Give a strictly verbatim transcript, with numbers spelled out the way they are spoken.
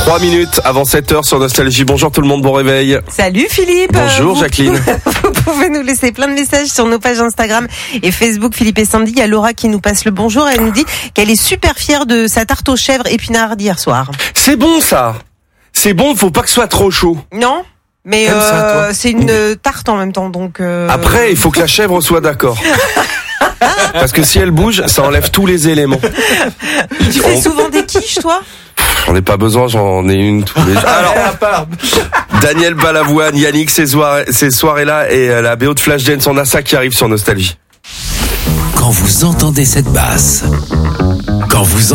Trois minutes avant sept heures sur Nostalgie. Bonjour tout le monde, bon réveil. Salut Philippe. Bonjour vous, Jacqueline. Vous pouvez nous laisser plein de messages sur nos pages Instagram et Facebook Philippe et Sandy. Il y a Laura qui nous passe le bonjour. Elle nous dit qu'elle est super fière de sa tarte aux chèvres épinards d'hier soir. C'est bon ça. C'est bon, faut pas que ce soit trop chaud. Non, mais Comme ça, euh, toi. c'est une euh, tarte en même temps, donc. Euh... Après, il faut que la chèvre soit d'accord. Parce que si elle bouge, ça enlève tous les éléments. Tu fais On- souvent des quiches, toi? J'en ai pas besoin, j'en ai une tous les jours. Alors, Daniel Balavoine, Yannick, ces soirées, ces soirées-là et euh, la B O de Flashdance, on a ça qui arrive sur Nostalgie. Quand vous entendez cette basse, quand vous